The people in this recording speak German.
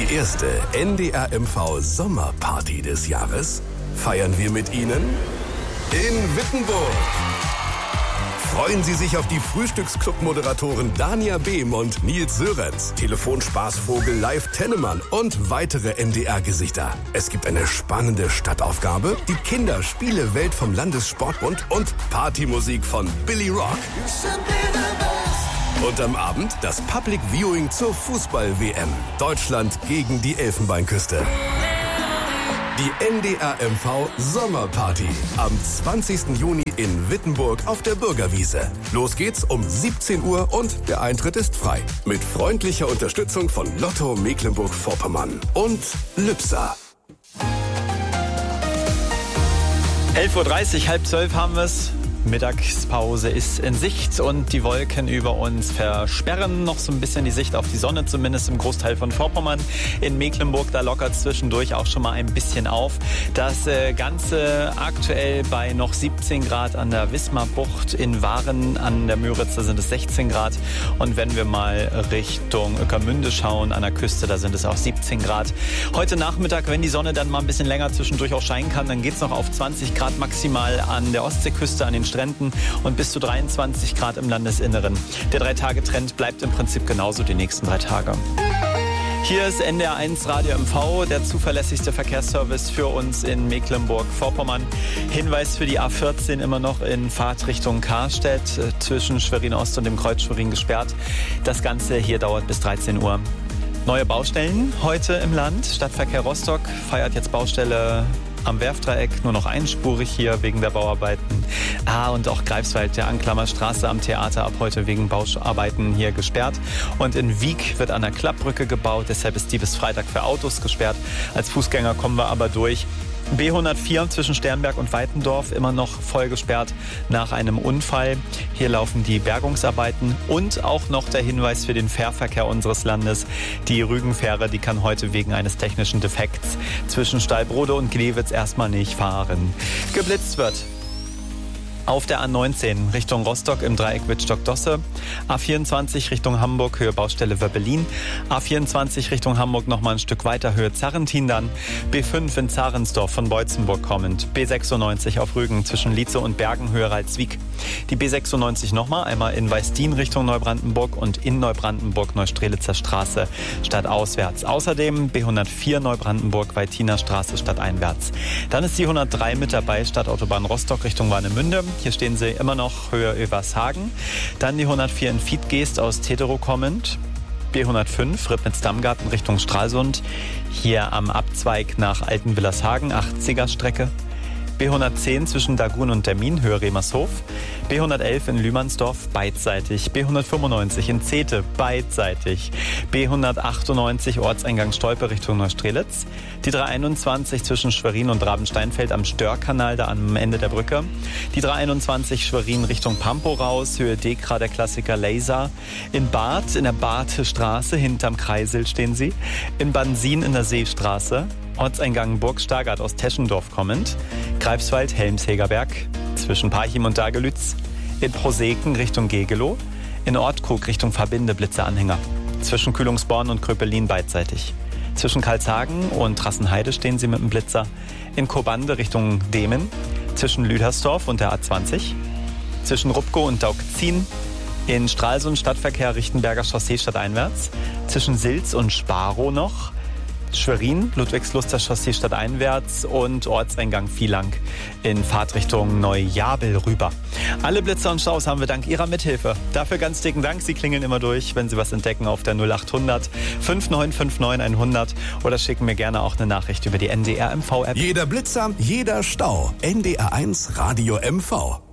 Die erste NDR-MV Sommerparty des Jahres feiern wir mit Ihnen in Wittenburg. Freuen Sie sich auf die Frühstücksclub-Moderatoren Dania Behm und Nils Sörenz, Telefonspaßvogel Live Tennemann und weitere NDR-Gesichter. Es gibt eine spannende Stadtaufgabe, die Kinderspiele-Welt vom Landessportbund und Partymusik von Billy Rock. Und am Abend das Public Viewing zur Fußball-WM. Deutschland gegen die Elfenbeinküste. Die NDR-MV Sommerparty am 20. Juni in Wittenburg auf der Bürgerwiese. Los geht's um 17 Uhr und der Eintritt ist frei. Mit freundlicher Unterstützung von Lotto Mecklenburg-Vorpommern und Lübser. 11:30 Uhr, 11:30 haben wir es. Mittagspause ist in Sicht und die Wolken über uns versperren noch so ein bisschen die Sicht auf die Sonne, zumindest im Großteil von Vorpommern. In Mecklenburg, da lockert es zwischendurch auch schon mal ein bisschen auf. Das Ganze aktuell bei noch 17 Grad an der Wismarbucht. In Waren an der Müritz, sind es 16 Grad. Und wenn wir mal Richtung Ueckermünde schauen, an der Küste, da sind es auch 17 Grad. Heute Nachmittag, wenn die Sonne dann mal ein bisschen länger zwischendurch auch scheinen kann, dann geht es noch auf 20 Grad maximal an der Ostseeküste, an den Stränden und bis zu 23 Grad im Landesinneren. Der 3-Tage-Trend bleibt im Prinzip genauso die nächsten 3 Tage. Hier ist NDR1 Radio MV, der zuverlässigste Verkehrsservice für uns in Mecklenburg-Vorpommern. Hinweis für die A14 immer noch in Fahrtrichtung Karstedt, zwischen Schwerin Ost und dem Kreuz Schwerin gesperrt. Das Ganze hier dauert bis 13 Uhr. Neue Baustellen heute im Land. Stadtverkehr Rostock feiert jetzt Baustelle am Werftdreieck, nur noch einspurig hier wegen der Bauarbeiten. Und auch Greifswald, der Anklammerstraße am Theater, ab heute wegen Bauarbeiten hier gesperrt. Und in Wiek wird an der Klappbrücke gebaut, deshalb ist die bis Freitag für Autos gesperrt. Als Fußgänger kommen wir aber durch. B104 zwischen Sternberg und Weitendorf immer noch voll gesperrt nach einem Unfall. Hier laufen die Bergungsarbeiten und auch noch der Hinweis für den Fährverkehr unseres Landes. Die Rügenfähre, die kann heute wegen eines technischen Defekts zwischen Stallbrode und Glewitz erstmal nicht fahren. Geblitzt wird auf der A19 Richtung Rostock im Dreieck Wittstock-Dosse, A24 Richtung Hamburg, Höhe Baustelle Wöbbelin, A24 Richtung Hamburg nochmal ein Stück weiter, Höhe Zarrentin dann, B5 in Zarensdorf von Beutzenburg kommend, B96 auf Rügen zwischen Lietze und Bergen, Höhe Ralswiek. Die B96 nochmal, einmal in Weißdien Richtung Neubrandenburg und in Neubrandenburg Neustrelitzer Straße stadtauswärts. Außerdem B104 Neubrandenburg Weitiner Straße stadteinwärts. Dann ist die 103 mit dabei, Stadtautobahn Rostock Richtung Warnemünde. Hier stehen sie immer noch, Höhe Övershagen. Dann die 104 in Fiedgeest aus Teterow kommend. B105 Ribnitz-Dammgarten Richtung Stralsund. Hier am Abzweig nach Altenwillershagen, 80er Strecke. B110 zwischen Dagun und Dermin, Höhe Remershof. B111 in Lühmannsdorf, beidseitig. B195 in Zeete, beidseitig. B198 Ortseingang Stolpe Richtung Neustrelitz. Die 321 zwischen Schwerin und Rabensteinfeld am Störkanal, da am Ende der Brücke. Die 321 Schwerin Richtung Pampo raus, Höhe Dekra, der Klassiker Laser. In Barth, in der Barthe Straße, hinterm Kreisel stehen sie. In Bansin in der Seestraße. Ortseingang Burg Stargard aus Teschendorf kommend. Greifswald, Helmshegerberg, zwischen Parchim und Dagelütz. In Proseken Richtung Gegelow. In Ortkrug Richtung Verbinde Blitzeranhänger. Zwischen Kühlungsborn und Kröpelin beidseitig. Zwischen Karlshagen und Trassenheide stehen sie mit dem Blitzer. In Kobande Richtung Demen. Zwischen Lüdersdorf und der A20. Zwischen Rupkow und Daugzin. In Stralsund Stadtverkehr Richtenberger Chaussee stadteinwärts. Zwischen Silz und Sparow noch. Schwerin, Ludwigsluster Chaussee stadteinwärts und Ortseingang Vielang in Fahrtrichtung Neujabel rüber. Alle Blitzer und Staus haben wir dank Ihrer Mithilfe. Dafür ganz dicken Dank. Sie klingeln immer durch, wenn Sie was entdecken auf der 0800 5959 100 oder schicken mir gerne auch eine Nachricht über die NDR MV App. Jeder Blitzer, jeder Stau. NDR1 Radio MV.